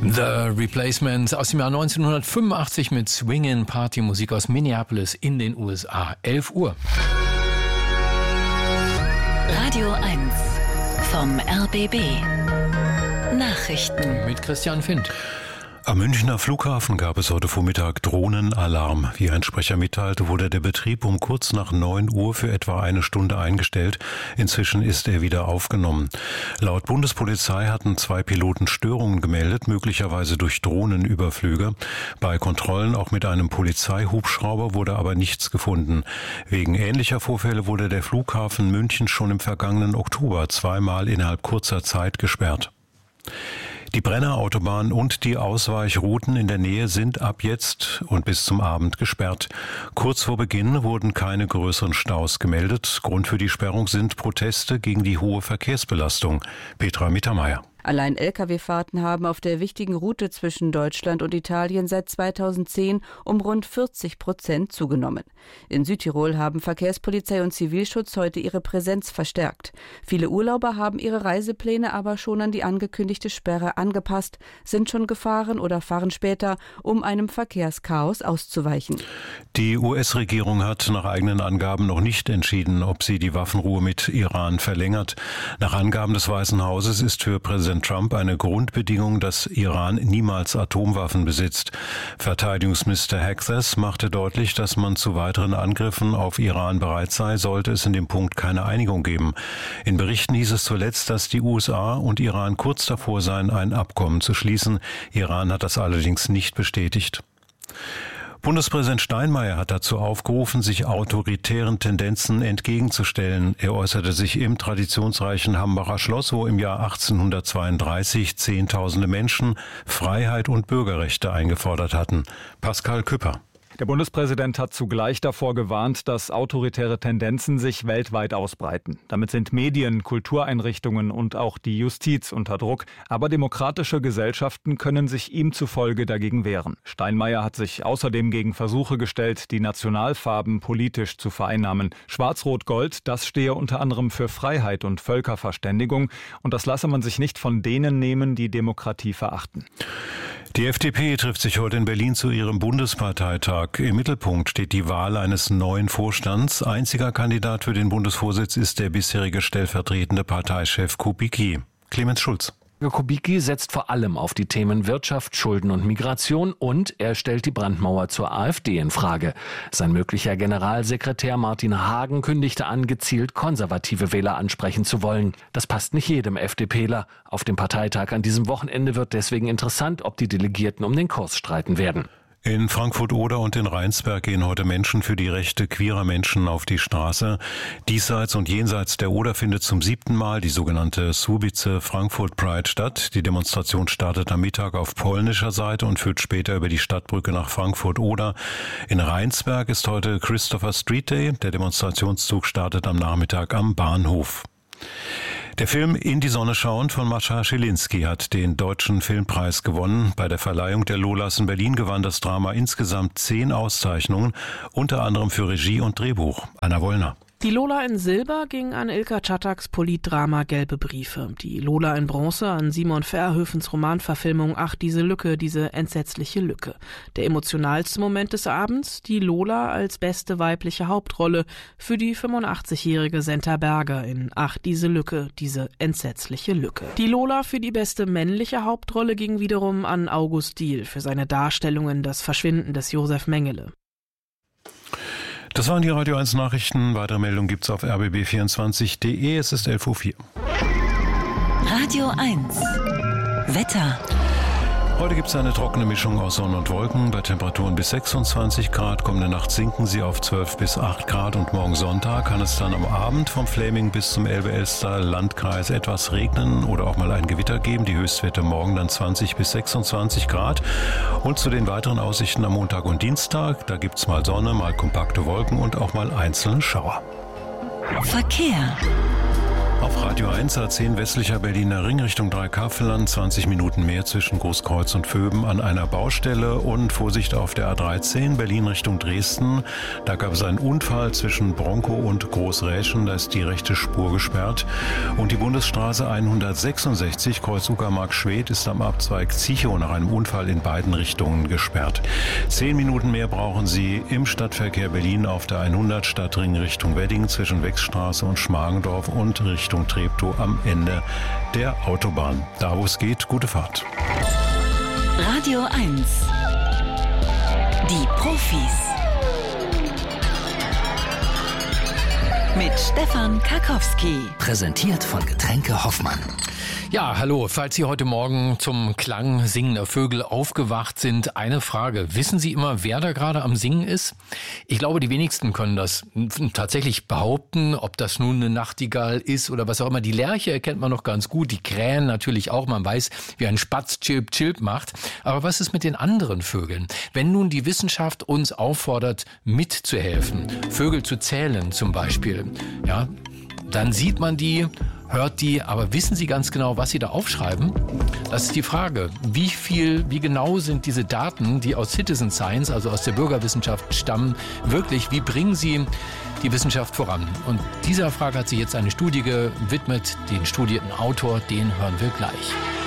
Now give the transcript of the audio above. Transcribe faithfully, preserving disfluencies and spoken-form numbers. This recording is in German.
The Replacements aus dem Jahr neunzehnhundertfünfundachtzig mit Swingin' Party-Musik aus Minneapolis in den U S A. elf Uhr. Radio eins vom R B B. Nachrichten mit Christian Findt. Am Münchner Flughafen gab es heute Vormittag Drohnenalarm. Wie ein Sprecher mitteilte, wurde der Betrieb um kurz nach neun Uhr für etwa eine Stunde eingestellt. Inzwischen ist er wieder aufgenommen. Laut Bundespolizei hatten zwei Piloten Störungen gemeldet, möglicherweise durch Drohnenüberflüge. Bei Kontrollen auch mit einem Polizeihubschrauber wurde aber nichts gefunden. Wegen ähnlicher Vorfälle wurde der Flughafen München schon im vergangenen Oktober zweimal innerhalb kurzer Zeit gesperrt. Die Brennerautobahn und die Ausweichrouten in der Nähe sind ab jetzt und bis zum Abend gesperrt. Kurz vor Beginn wurden keine größeren Staus gemeldet. Grund für die Sperrung sind Proteste gegen die hohe Verkehrsbelastung. Petra Mittermeier. Allein L K W-Fahrten haben auf der wichtigen Route zwischen Deutschland und Italien seit zweitausendzehn um rund vierzig Prozent zugenommen. In Südtirol haben Verkehrspolizei und Zivilschutz heute ihre Präsenz verstärkt. Viele Urlauber haben ihre Reisepläne aber schon an die angekündigte Sperre angepasst, sind schon gefahren oder fahren später, um einem Verkehrschaos auszuweichen. Die U S-Regierung hat nach eigenen Angaben noch nicht entschieden, ob sie die Waffenruhe mit Iran verlängert. Nach Angaben des Weißen Hauses ist für Präsident Trump eine Grundbedingung, dass Iran niemals Atomwaffen besitzt. Verteidigungsminister Hegseth machte deutlich, dass man zu weiteren Angriffen auf Iran bereit sei, sollte es in dem Punkt keine Einigung geben. In Berichten hieß es zuletzt, dass die U S A und Iran kurz davor seien, ein Abkommen zu schließen. Iran hat das allerdings nicht bestätigt. Bundespräsident Steinmeier hat dazu aufgerufen, sich autoritären Tendenzen entgegenzustellen. Er äußerte sich im traditionsreichen Hambacher Schloss, wo im Jahr achtzehnhundertzweiunddreißig Zehntausende Menschen Freiheit und Bürgerrechte eingefordert hatten. Pascal Küpper. Der Bundespräsident hat zugleich davor gewarnt, dass autoritäre Tendenzen sich weltweit ausbreiten. Damit sind Medien, Kultureinrichtungen und auch die Justiz unter Druck. Aber demokratische Gesellschaften können sich ihm zufolge dagegen wehren. Steinmeier hat sich außerdem gegen Versuche gestellt, die Nationalfarben politisch zu vereinnahmen. Schwarz-Rot-Gold, das stehe unter anderem für Freiheit und Völkerverständigung. Und das lasse man sich nicht von denen nehmen, die Demokratie verachten. Die F D P trifft sich heute in Berlin zu ihrem Bundesparteitag. Im Mittelpunkt steht die Wahl eines neuen Vorstands. Einziger Kandidat für den Bundesvorsitz ist der bisherige stellvertretende Parteichef Kubicki. Clemens Schulz. Kubicki setzt vor allem auf die Themen Wirtschaft, Schulden und Migration und er stellt die Brandmauer zur AfD in Frage. Sein möglicher Generalsekretär Martin Hagen kündigte an, gezielt konservative Wähler ansprechen zu wollen. Das passt nicht jedem FDPler. Auf dem Parteitag an diesem Wochenende wird deswegen interessant, ob die Delegierten um den Kurs streiten werden. In Frankfurt-Oder und in Rheinsberg gehen heute Menschen für die Rechte queerer Menschen auf die Straße. Diesseits und jenseits der Oder findet zum siebten Mal die sogenannte Słubice Frankfurt Pride statt. Die Demonstration startet am Mittag auf polnischer Seite und führt später über die Stadtbrücke nach Frankfurt-Oder. In Rheinsberg ist heute Christopher Street Day. Der Demonstrationszug startet am Nachmittag am Bahnhof. Der Film In die Sonne schauen von Mascha Schilinski hat den Deutschen Filmpreis gewonnen. Bei der Verleihung der Lolas in Berlin gewann das Drama insgesamt zehn Auszeichnungen, unter anderem für Regie und Drehbuch. Anna Wollner. Die Lola in Silber ging an Ilka Czattaks Politdrama Gelbe Briefe. Die Lola in Bronze an Simon Verhoevens Romanverfilmung Ach, diese Lücke, diese entsetzliche Lücke. Der emotionalste Moment des Abends, die Lola als beste weibliche Hauptrolle für die fünfundachtzigjährige Senta Berger in Ach, diese Lücke, diese entsetzliche Lücke. Die Lola für die beste männliche Hauptrolle ging wiederum an August Diehl für seine Darstellung in Das Verschwinden des Josef Mengele. Das waren die Radio eins Nachrichten. Weitere Meldungen gibt's auf r b b vierundzwanzig punkt d e. Es ist elf Uhr vier. Radio eins Wetter. Heute gibt es eine trockene Mischung aus Sonne und Wolken bei Temperaturen bis sechsundzwanzig Grad. Kommende Nacht sinken sie auf zwölf bis acht Grad und morgen Sonntag kann es dann am Abend vom Fläming bis zum Elbe-Elster-Landkreis etwas regnen oder auch mal ein Gewitter geben. Die Höchstwerte morgen dann zwanzig bis sechsundzwanzig Grad. Und zu den weiteren Aussichten am Montag und Dienstag, da gibt es mal Sonne, mal kompakte Wolken und auch mal einzelne Schauer. Verkehr. Auf Radio eins A zehn westlicher Berliner Ring Richtung Dreikapfelland, zwanzig Minuten mehr zwischen Großkreuz und Vöben an einer Baustelle und Vorsicht auf der A dreizehn Berlin Richtung Dresden. Da gab es einen Unfall zwischen Bronkow und Großräschen, da ist die rechte Spur gesperrt. Und die Bundesstraße hundertsechsundsechzig Kreuz Uckermark-Schwedt ist am Abzweig Zichow nach einem Unfall in beiden Richtungen gesperrt. Zehn Minuten mehr brauchen Sie im Stadtverkehr Berlin auf der hundert Stadtring Richtung Wedding zwischen Wechsstraße und Schmargendorf und Richtung Treptow am Ende der Autobahn. Da wo es geht, gute Fahrt. Radio eins. Die Profis. Mit Stefan Karkowski. Präsentiert von Getränke Hoffmann. Ja, hallo. Falls Sie heute Morgen zum Klang singender Vögel aufgewacht sind, eine Frage. Wissen Sie immer, wer da gerade am Singen ist? Ich glaube, die wenigsten können das tatsächlich behaupten, ob das nun eine Nachtigall ist oder was auch immer. Die Lerche erkennt man noch ganz gut, die Krähen natürlich auch. Man weiß, wie ein Spatz Chilp Chilp macht. Aber was ist mit den anderen Vögeln? Wenn nun die Wissenschaft uns auffordert, mitzuhelfen, Vögel zu zählen zum Beispiel, ja, dann sieht man die, hört die, aber wissen Sie ganz genau, was Sie da aufschreiben? Das ist die Frage. Wie viel, wie genau sind diese Daten, die aus Citizen Science, also aus der Bürgerwissenschaft stammen, wirklich, wie bringen sie die Wissenschaft voran? Und dieser Frage hat sich jetzt eine Studie gewidmet, den studierten Autor, den hören wir gleich.